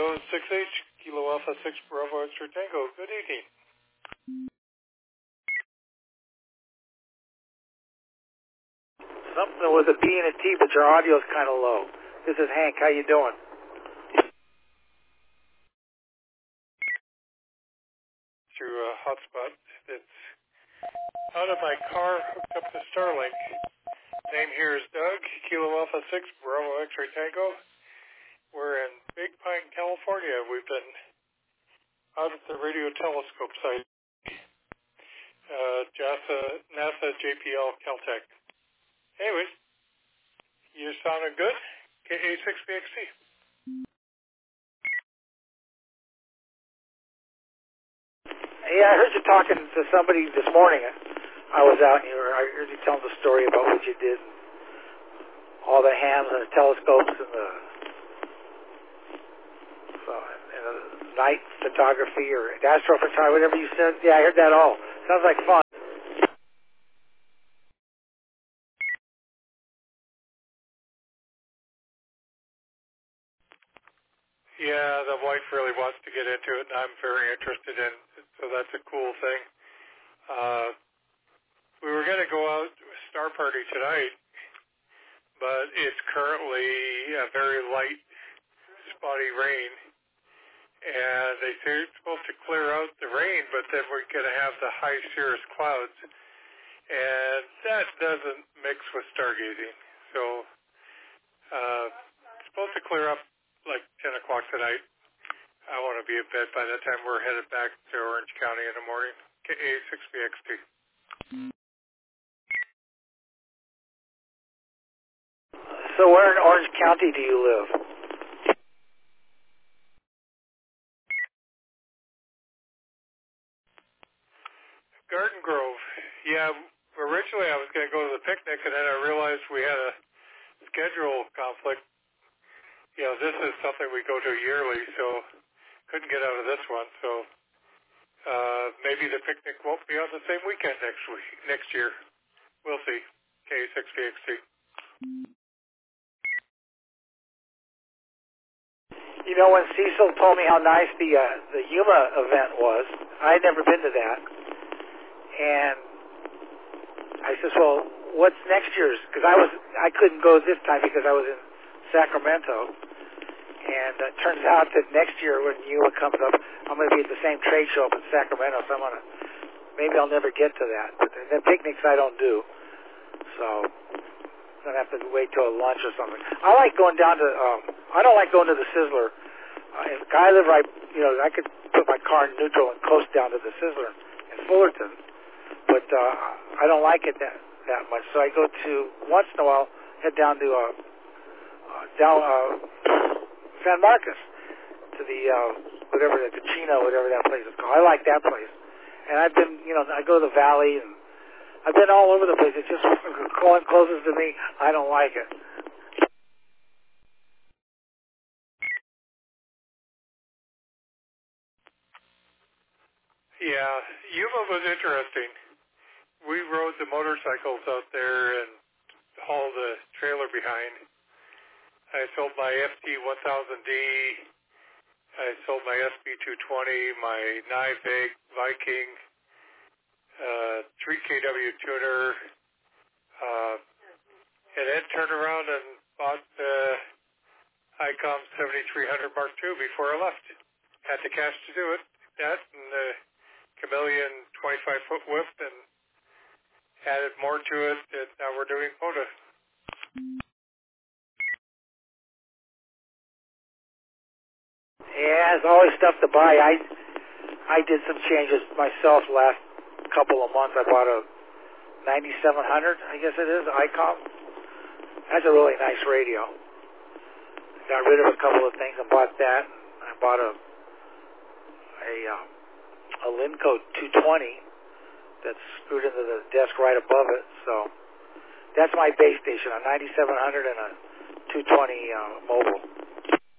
6H, Kilo Alpha 6 Bravo Extra Tango. Good evening. Something with a B and a T, but your audio's kind of low. This is Hank. How you doing? Through a hotspot that's out of my car, hooked up to Starlink. Name here is Doug, Kilo Alpha 6 Bravo X-Ray Tango. We're in Big Pine, California. We've been out at the radio telescope site, NASA JPL Caltech. Anyways, you sounding good? KA6BXC. Yeah, I heard you talking to somebody this morning. I was out and I heard you telling the story about what you did, all the hams and the telescopes and the night photography or astrophotography, whatever you said. Yeah, I heard that all. Sounds like fun. Yeah, the wife really wants to get into it, and I'm very interested in it, so that's a cool thing. We were going to go out to a star party tonight, but it's currently a very light, spotty rain, and they say it's supposed to clear out the rain, but then we're going to have the high cirrus clouds, and that doesn't mix with stargazing. So it's supposed to clear up like 10 o'clock tonight. I want to be in bed by that time. We're headed back to Orange County in the morning. KA6BXT. So where in Orange County do you live? Garden Grove. Yeah, originally I was going to go to the picnic, and then I realized we had a schedule conflict. You know, this is something we go to yearly, so couldn't get out of this one. So maybe the picnic won't be on the same weekend next year. We'll see. K6VXT. You know, when Cecil told me how nice the Yuma event was, I'd never been to that. And I said, well, what's next year's? Because I couldn't go this time because I was in Sacramento. And it turns out that next year when Yuma comes up, I'm going to be at the same trade show up in Sacramento, so maybe I'll never get to that. But the picnics I don't do, so I'm going to have to wait till lunch or something. I like going down to, I don't like going to the Sizzler. I live right, I could put my car in neutral and coast down to the Sizzler in Fullerton, but I don't like it that much. So I go to, once in a while, head down to San Marcos to the the Chino, whatever that place is called. I like that place, and I've been, I go to the Valley, and I've been all over the place. It's just closest to me. I don't like it. Yeah, Yuma was interesting. We rode the motorcycles out there and hauled the trailer behind. I sold my FT1000D. I sold my SB220, my Nyvig Viking, 3KW tuner, and then turned around and bought the ICOM 7300 Mark II before I left. Had the cash to do it. That and the Chameleon 25-foot whip, and added more to it, and now we're doing POTA. Yeah, there's always stuff to buy. I did some changes myself last couple of months. I bought a 9700, I guess it is, ICOM. That's a really nice radio. Got rid of a couple of things and bought that. I bought a Linco 220 that's screwed into the desk right above it. So that's my base station, a 9700 and a 220 mobile.